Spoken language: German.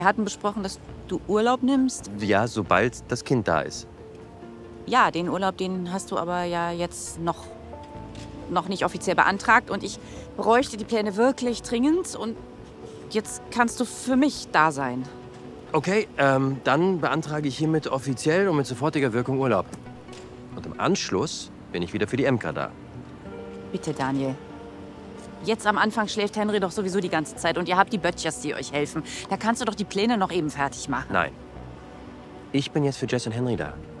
Wir hatten besprochen, dass du Urlaub nimmst. Ja, sobald das Kind da ist. Ja, den Urlaub, den hast du aber ja jetzt noch nicht offiziell beantragt. Und ich bräuchte die Pläne wirklich dringend. Und jetzt kannst du für mich da sein. Okay, dann beantrage ich hiermit offiziell und mit sofortiger Wirkung Urlaub. Und im Anschluss bin ich wieder für die MK da. Bitte, Daniel. Jetzt am Anfang schläft Henry doch sowieso die ganze Zeit und ihr habt die Böttchers, die euch helfen. Da kannst du doch die Pläne noch eben fertig machen. Nein. Ich bin jetzt für Jess und Henry da.